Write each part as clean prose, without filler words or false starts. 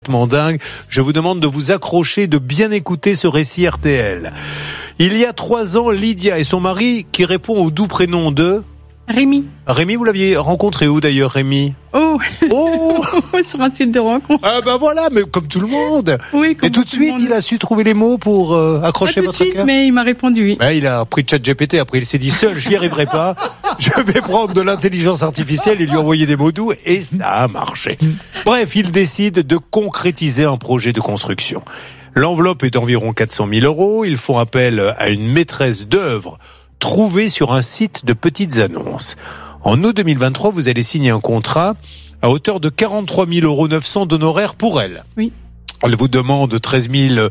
Dingue. Je vous demande de vous accrocher, de bien écouter ce récit RTL. Il y a 3 ans, Lydia et son mari, qui répond au doux prénom de... Rémi. Rémi, vous l'aviez rencontré où d'ailleurs, Rémi? Oh Oh sur un site de rencontre. Ah ben voilà, mais comme tout le monde. Oui, comme et tout de suite, il a su trouver les mots pour accrocher pas tout votre de suite, cœur. mais il m'a répondu oui. Ben, il a pris ChatGPT, après il s'est dit seul, j'y arriverai pas. Je vais prendre de l'intelligence artificielle et lui envoyer des mots doux, et ça a marché. Bref, il décide de concrétiser un projet de construction. L'enveloppe est d'environ 400 000 €. Ils font appel à une maîtresse d'œuvre trouvée sur un site de petites annonces. En août 2023, vous allez signer un contrat à hauteur de 43 900 € d'honoraires pour elle. Oui. Elle vous demande 13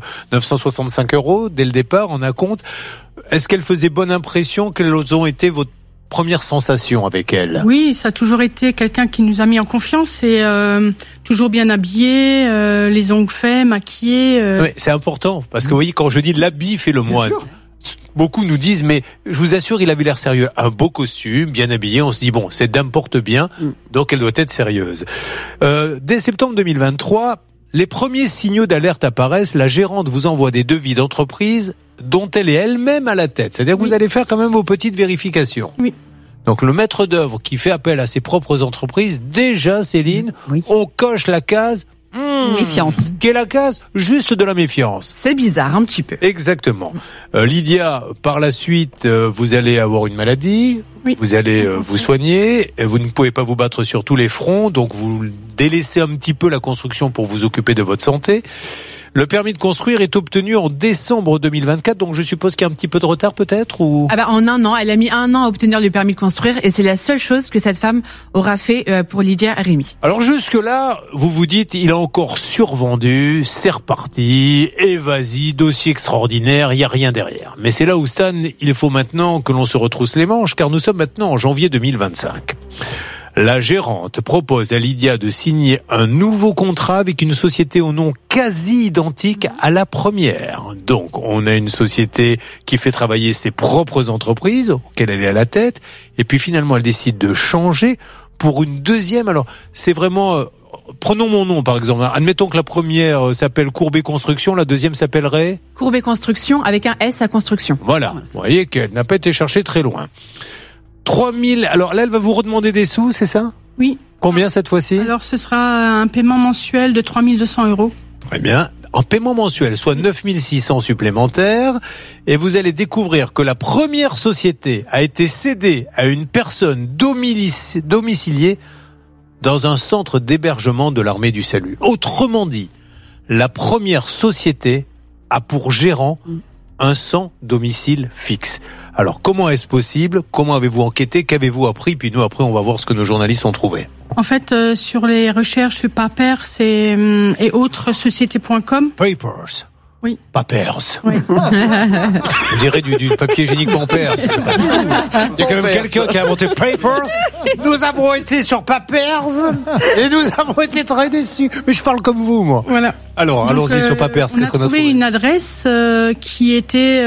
965 € dès le départ, en acompte. Est-ce qu'elle faisait bonne impression? Quelles ont été vos premières sensations avec elle? Oui, ça a toujours été quelqu'un qui nous a mis en confiance et toujours bien habillé, les ongles faits, maquillé. Oui, c'est important, parce que vous voyez, quand je dis l'habit fait le moine, beaucoup nous disent, mais je vous assure, il avait l'air sérieux. Un beau costume, bien habillé, on se dit, bon, cette dame porte bien, donc elle doit être sérieuse. Dès septembre 2023, les premiers signaux d'alerte apparaissent. La gérante vous envoie des devis d'entreprise dont elle est elle-même à la tête. C'est-à-dire que vous allez faire quand même vos petites vérifications. Oui. Donc le maître d'œuvre qui fait appel à ses propres entreprises, déjà, Céline, on coche la case... Méfiance. Quelle est la case? Juste de la méfiance. C'est bizarre, un petit peu. Exactement. Lydia, par la suite, vous allez avoir une maladie, vous allez vous soigner, vous ne pouvez pas vous battre sur tous les fronts, donc vous délaissez un petit peu la construction pour vous occuper de votre santé. Le permis de construire est obtenu en décembre 2024, donc je suppose qu'il y a un petit peu de retard peut-être ou... Ah bah en 1 an, elle a mis 1 an à obtenir le permis de construire et c'est la seule chose que cette femme aura fait pour Lydia et Rémi. Alors jusque-là, vous vous dites, il a encore survendu, c'est reparti, et vas-y, dossier extraordinaire, il n'y a rien derrière. Mais c'est là où Stan, il faut maintenant que l'on se retrousse les manches, car nous sommes maintenant en janvier 2025. La gérante propose à Lydia de signer un nouveau contrat avec une société au nom quasi identique à la première. Donc, on a une société qui fait travailler ses propres entreprises, auxquelles elle est à la tête, et puis finalement, elle décide de changer pour une deuxième. Alors, c'est vraiment... prenons mon nom, par exemple. Admettons que la première s'appelle Courbet Construction, la deuxième s'appellerait... Courbet Construction avec un S à construction. Voilà. Vous voyez qu'elle n'a pas été cherchée très loin. 3000, alors là, elle va vous redemander des sous, c'est ça? Oui. Combien cette fois-ci? Alors ce sera un paiement mensuel de 3 200 €. Très bien. En paiement mensuel, soit 9 600 supplémentaires, et vous allez découvrir que la première société a été cédée à une personne domiciliée dans un centre d'hébergement de l'armée du salut. Autrement dit, la première société a pour gérant un sans domicile fixe. Alors, comment est-ce possible? Comment avez-vous enquêté? Qu'avez-vous appris? Puis nous, après, on va voir ce que nos journalistes ont trouvé. En fait, sur les recherches Papers et autres sociétés.com. Papers. Oui. Papers. Oui. On dirait du papier hygiénique Pampers. Il y a quand même quelqu'un qui a inventé Papers. Nous avons été sur Papers et nous avons été très déçus. Mais je parle comme vous, moi. Voilà. Alors, allons-y sur Papers. Qu'est-ce qu'on a trouvé? On a trouvé une adresse qui était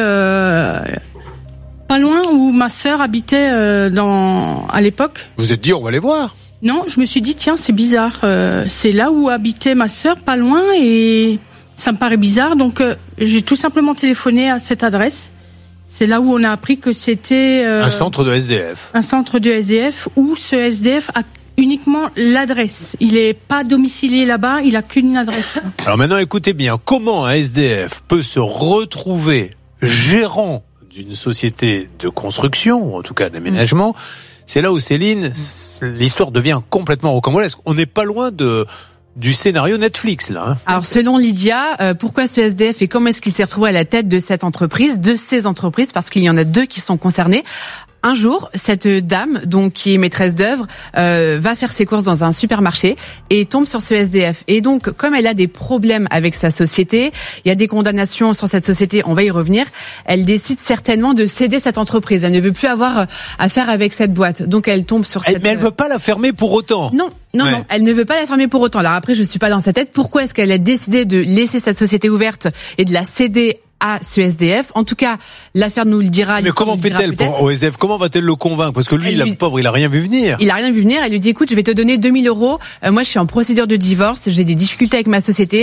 pas loin où ma sœur habitait à l'époque. Vous êtes dit, on va les voir. Non, je me suis dit, tiens, c'est bizarre. C'est là où habitait ma sœur, pas loin, et ça me paraît bizarre. Donc, j'ai tout simplement téléphoné à cette adresse. C'est là où on a appris que c'était... un centre de SDF. Un centre de SDF où ce SDF a uniquement l'adresse. Il est pas domicilié là-bas, il a qu'une adresse. Alors maintenant, écoutez bien, comment un SDF peut se retrouver gérant d'une société de construction, ou en tout cas d'aménagement? C'est là où, Céline, l'histoire devient complètement rocambolesque. On n'est pas loin du scénario Netflix, là. Hein. Alors, selon Lydia, pourquoi ce SDF et comment est-ce qu'il s'est retrouvé à la tête de cette entreprise, de ces entreprises, parce qu'il y en a 2 qui sont concernées. Un jour, cette dame, donc qui est maîtresse d'œuvre, va faire ses courses dans un supermarché et tombe sur ce SDF. Et donc, comme elle a des problèmes avec sa société, il y a des condamnations sur cette société, on va y revenir, elle décide certainement de céder cette entreprise. Elle ne veut plus avoir affaire avec cette boîte. Donc, elle tombe sur cette... Mais elle veut pas la fermer pour autant. Non, elle ne veut pas la fermer pour autant. Alors après, je suis pas dans sa tête. Pourquoi est-ce qu'elle a décidé de laisser cette société ouverte et de la céder à ce SDF. En tout cas, l'affaire nous le dira. Mais comment fait-elle au SDF? Comment va-t-elle le convaincre? Parce que lui, le pauvre, il a rien vu venir. Il a rien vu venir. Elle lui dit, écoute, je vais te donner 2 000 euros. Moi, je suis en procédure de divorce. J'ai des difficultés avec ma société.